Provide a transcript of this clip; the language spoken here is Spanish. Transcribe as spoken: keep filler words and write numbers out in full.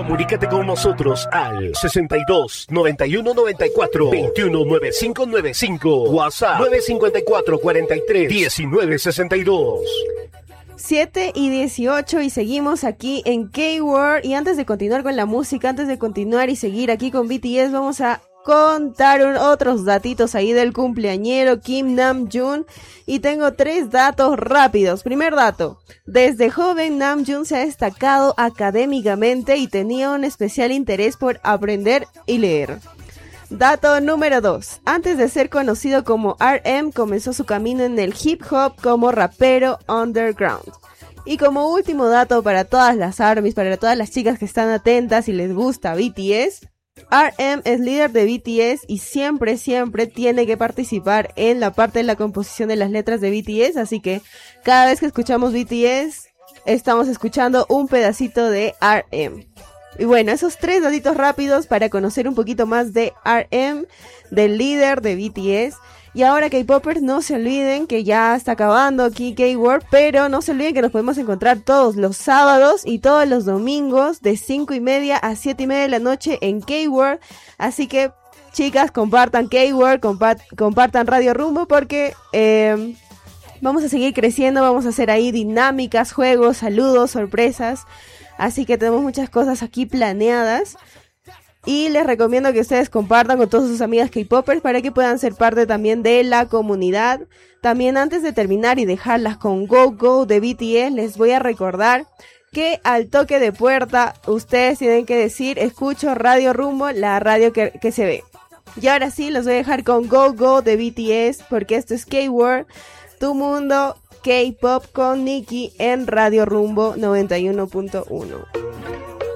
Comunícate con nosotros al sesenta y dos, noventa y uno, noventa y cuatro, veintiuno, noventa y cinco noventa y cinco. WhatsApp nueve cinco cuatro, cuarenta y tres, diecinueve sesenta y dos. siete y dieciocho y seguimos aquí en K-World. Y antes de continuar con la música, antes de continuar y seguir aquí con B T S, vamos a contar un, otros datitos ahí del cumpleañero Kim Namjoon. Y tengo tres datos rápidos. Primer dato: desde joven Namjoon se ha destacado académicamente y tenía un especial interés por aprender y leer. Dato número dos. Antes de ser conocido como R M, comenzó su camino en el hip hop como rapero underground. Y como último dato para todas las ARMYs, para todas las chicas que están atentas y les gusta B T S, R M es líder de B T S y siempre, siempre tiene que participar en la parte de la composición de las letras de B T S, así que cada vez que escuchamos B T S, estamos escuchando un pedacito de R M. Y bueno, esos tres datitos rápidos para conocer un poquito más de R M, del líder de B T S. Y ahora, K-Popers, no se olviden que ya está acabando aquí K-World, pero no se olviden que nos podemos encontrar todos los sábados y todos los domingos de cinco y media a siete y media de la noche en K-World. Así que, chicas, compartan K-World, compa- compartan Radio Rumbo, porque eh, vamos a seguir creciendo, vamos a hacer ahí dinámicas, juegos, saludos, sorpresas. Así que tenemos muchas cosas aquí planeadas. Y les recomiendo que ustedes compartan con todas sus amigas K-Popers para que puedan ser parte también de la comunidad. También, antes de terminar y dejarlas con Go Go de B T S, les voy a recordar que al toque de puerta ustedes tienen que decir: escucho Radio Rumbo, la radio que, que se ve. Y ahora sí, los voy a dejar con Go Go de B T S, porque esto es K-World, tu mundo K-Pop con Nikki en Radio Rumbo noventa y uno punto uno.